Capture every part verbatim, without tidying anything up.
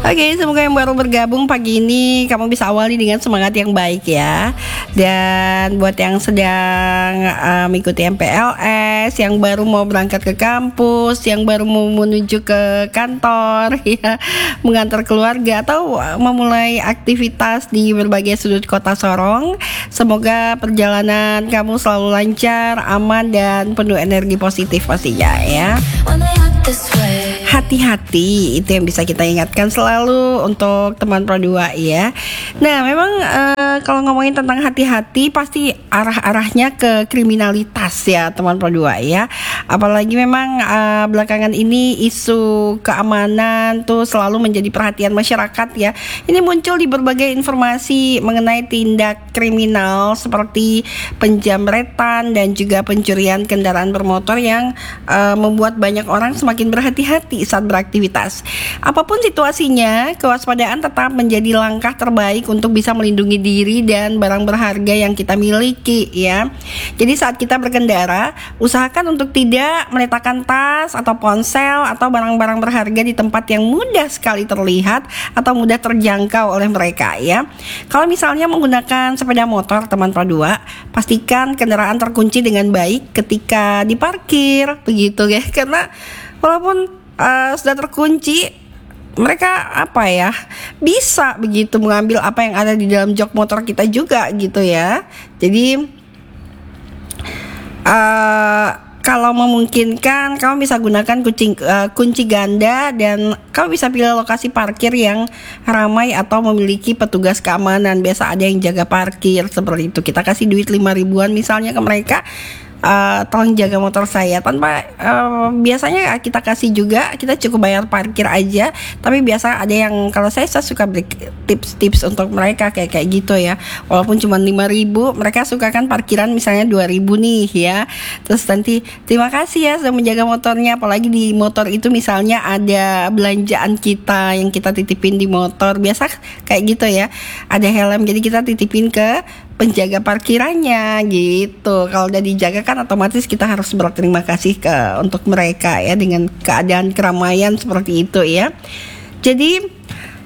Oke, semoga yang baru bergabung pagi ini kamu bisa awali dengan semangat yang baik ya. Dan buat yang sedang uh, mengikuti M P L S, yang baru mau berangkat ke kampus, yang baru mau menuju ke kantor ya, mengantar keluarga atau memulai aktivitas di berbagai sudut kota Sorong, semoga perjalanan kamu selalu lancar, aman dan penuh energi positif pastinya ya. Hati-hati, itu yang bisa kita ingatkan selalu untuk teman Pro dua ya. Nah memang uh, kalau ngomongin tentang hati-hati pasti arah-arahnya ke kriminalitas ya teman Pro dua ya. Apalagi memang uh, belakangan ini isu keamanan tuh selalu menjadi perhatian masyarakat ya. Ini muncul di berbagai informasi mengenai tindak kriminal seperti penjamretan dan juga pencurian kendaraan bermotor yang uh, membuat banyak orang semakin berhati-hati saat beraktivitas. Apapun situasinya, kewaspadaan tetap menjadi langkah terbaik untuk bisa melindungi diri dan barang berharga yang kita miliki ya. Jadi saat kita berkendara, usahakan untuk tidak meletakkan tas atau ponsel atau barang-barang berharga di tempat yang mudah sekali terlihat atau mudah terjangkau oleh mereka ya. Kalau misalnya menggunakan sepeda motor teman Pro dua, pastikan kendaraan terkunci dengan baik ketika diparkir begitu ya. Karena walaupun Uh, sudah terkunci, mereka apa ya bisa begitu mengambil apa yang ada di dalam jok motor kita juga gitu ya. Jadi uh, kalau memungkinkan kamu bisa gunakan kunci, uh, kunci ganda dan kamu bisa pilih lokasi parkir yang ramai atau memiliki petugas keamanan. Biasa ada yang jaga parkir seperti itu. Kita kasih duit lima ribuan misalnya ke mereka, Uh, tolong jaga motor saya tanpa uh, biasanya kita kasih juga, kita cukup bayar parkir aja, tapi biasa ada yang kalau saya, saya suka beri tips-tips untuk mereka kayak kayak gitu ya, walaupun cuma lima ribu mereka suka kan parkiran misalnya dua ribu nih ya, terus nanti terima kasih ya sudah menjaga motornya, apalagi di motor itu misalnya ada belanjaan kita yang kita titipin di motor, biasa kayak gitu ya, ada helm jadi kita titipin ke penjaga parkirannya gitu. Kalau udah dijaga kan otomatis kita harus berterima kasih ke untuk mereka ya dengan keadaan keramaian seperti itu ya. Jadi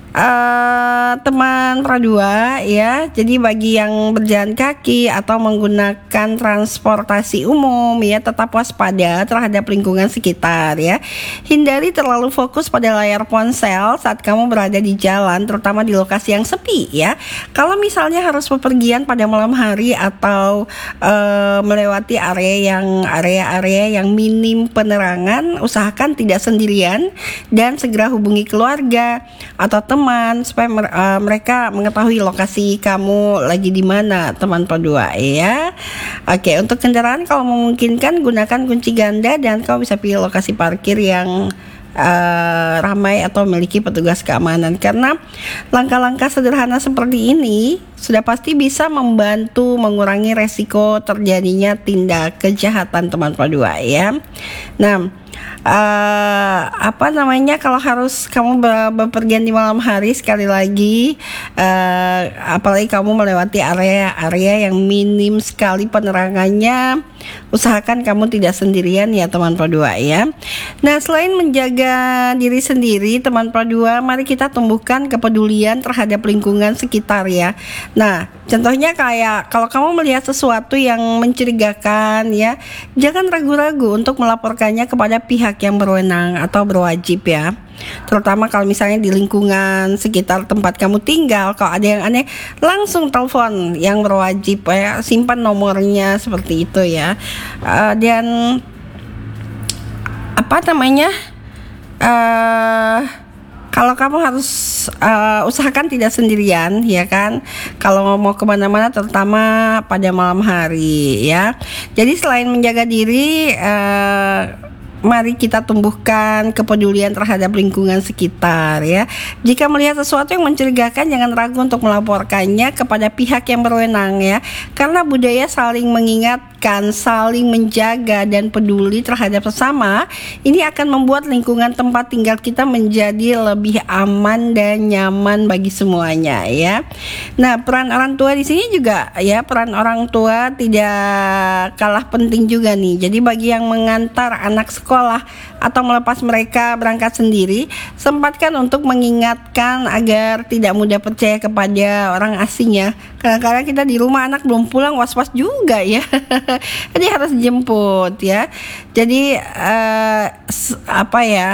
Uh, teman Pro dua ya, jadi bagi yang berjalan kaki atau menggunakan transportasi umum ya, tetap waspada terhadap lingkungan sekitar ya. Hindari terlalu fokus pada layar ponsel saat kamu berada di jalan, terutama di lokasi yang sepi ya. Kalau misalnya harus bepergian pada malam hari atau uh, melewati area yang area-area yang minim penerangan, usahakan tidak sendirian dan segera hubungi keluarga atau teman teman supaya uh, mereka mengetahui lokasi kamu lagi di mana teman Pro dua ya. Oke, untuk kendaraan kalau memungkinkan gunakan kunci ganda dan kau bisa pilih lokasi parkir yang uh, ramai atau memiliki petugas keamanan, karena langkah-langkah sederhana seperti ini sudah pasti bisa membantu mengurangi resiko terjadinya tindak kejahatan teman Pro dua ya. Nah, uh, apa namanya kalau harus kamu bepergian di malam hari, sekali lagi uh, apalagi kamu melewati area-area yang minim sekali penerangannya, usahakan kamu tidak sendirian ya teman Pro dua ya. Nah, selain menjaga diri sendiri teman Pro dua, mari kita tumbuhkan kepedulian terhadap lingkungan sekitar ya. Nah, contohnya kayak kalau kamu melihat sesuatu yang mencurigakan ya, jangan ragu-ragu untuk melaporkannya kepada pihak yang berwenang atau berwajib ya. Terutama kalau misalnya di lingkungan sekitar tempat kamu tinggal, kalau ada yang aneh langsung telepon yang berwajib ya, simpan nomornya seperti itu ya. Uh, dan apa namanya? Uh, Kalau kamu harus uh, usahakan tidak sendirian ya kan, kalau mau kemana-mana terutama pada malam hari ya. Jadi selain menjaga diri, uh, mari kita tumbuhkan kepedulian terhadap lingkungan sekitar ya. Jika melihat sesuatu yang mencurigakan, jangan ragu untuk melaporkannya kepada pihak yang berwenang ya. Karena budaya saling mengingat mengingatkan, saling menjaga dan peduli terhadap sesama, ini akan membuat lingkungan tempat tinggal kita menjadi lebih aman dan nyaman bagi semuanya ya. Nah, peran orang tua di sini juga ya, peran orang tua tidak kalah penting juga nih. Jadi bagi yang mengantar anak sekolah atau melepas mereka berangkat sendiri, sempatkan untuk mengingatkan agar tidak mudah percaya kepada orang asing ya. Kadang-kadang kita di rumah anak belum pulang, was-was juga ya. Jadi harus dijemput ya. Jadi uh, apa ya?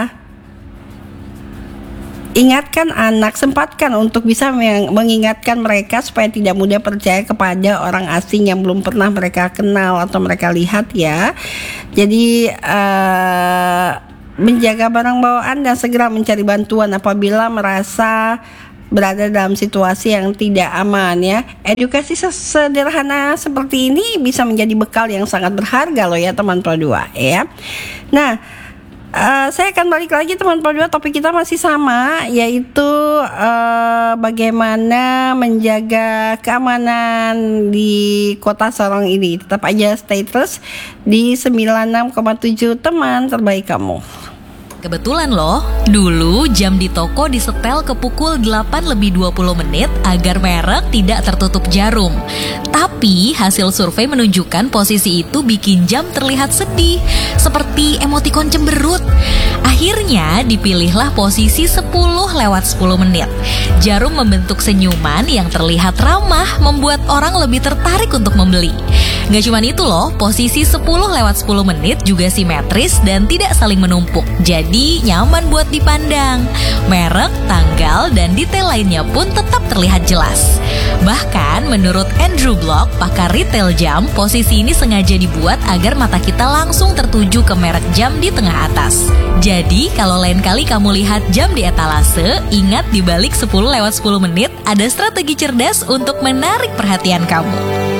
Ingatkan anak, sempatkan untuk bisa mengingatkan mereka supaya tidak mudah percaya kepada orang asing yang belum pernah mereka kenal atau mereka lihat ya. Jadi uh, menjaga barang bawaan dan segera mencari bantuan apabila merasa berada dalam situasi yang tidak aman ya. Edukasi sederhana seperti ini bisa menjadi bekal yang sangat berharga loh ya teman Pro dua ya. Nah, Uh, saya akan balik lagi teman Pro dua, topik kita masih sama, yaitu uh, bagaimana menjaga keamanan di kota Sorong ini. Tetap aja stay terus di sembilan puluh enam koma tujuh teman terbaik kamu. Kebetulan loh, dulu jam di toko disetel ke pukul delapan lebih dua puluh menit agar merek tidak tertutup jarum. Tapi hasil survei menunjukkan posisi itu bikin jam terlihat sedih, seperti emotikon cemberut. Akhirnya dipilihlah posisi sepuluh lewat sepuluh menit. Jarum membentuk senyuman yang terlihat ramah, membuat orang lebih tertarik untuk membeli. Gak cuma itu loh, posisi sepuluh lewat sepuluh menit juga simetris dan tidak saling menumpuk. Jadi nyaman buat dipandang. Merek, tanggal, dan detail lainnya pun tetap terlihat jelas. Bahkan menurut Andrew Block, pakar retail jam, posisi ini sengaja dibuat agar mata kita langsung tertuju ke merek jam di tengah atas. Jadi kalau lain kali kamu lihat jam di etalase, ingat di balik sepuluh lewat sepuluh menit ada strategi cerdas untuk menarik perhatian kamu.